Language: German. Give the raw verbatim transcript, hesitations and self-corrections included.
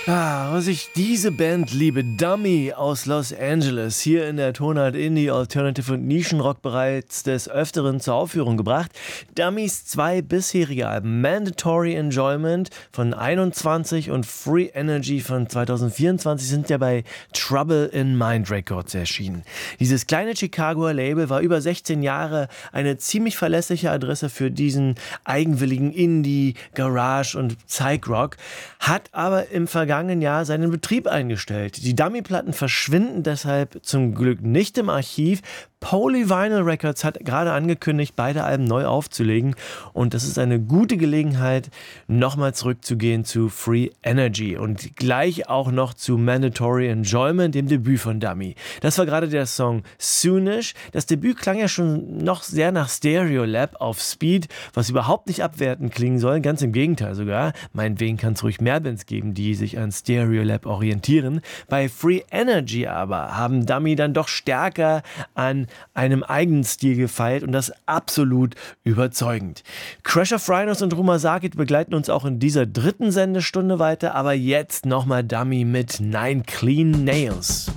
Ah, was ich diese Band liebe, Dummy aus Los Angeles, hier in der Tonart Indie, Alternative und Nischenrock bereits des Öfteren zur Aufführung gebracht. Dummys zwei bisherige Alben, Mandatory Enjoyment von einundzwanzig und Free Energy von zweitausendvierundzwanzig, sind ja bei Trouble in Mind Records erschienen. Dieses kleine Chicagoer Label war über sechzehn Jahre eine ziemlich verlässliche Adresse für diesen eigenwilligen Indie, Garage und Psych-Rock, hat aber im vergangenen Jahr seinen Betrieb eingestellt. Die Dummy-Platten verschwinden deshalb zum Glück nicht im Archiv. Polyvinyl Records hat gerade angekündigt, beide Alben neu aufzulegen, und das ist eine gute Gelegenheit, nochmal zurückzugehen zu Free Energy und gleich auch noch zu Mandatory Enjoyment, dem Debüt von Dummy. Das war gerade der Song Soonish. Das Debüt klang ja schon noch sehr nach Stereolab auf Speed, was überhaupt nicht abwertend klingen soll, ganz im Gegenteil sogar. Meinetwegen kann es ruhig mehr Bands geben, die sich an Stereolab orientieren. Bei Free Energy aber haben Dummy dann doch stärker an einem eigenen Stil gefeilt, und das absolut überzeugend. Crash of Rhinos und Rumor Sakit begleiten uns auch in dieser dritten Sendestunde weiter, aber jetzt nochmal Dummy mit Nine Clean Nails.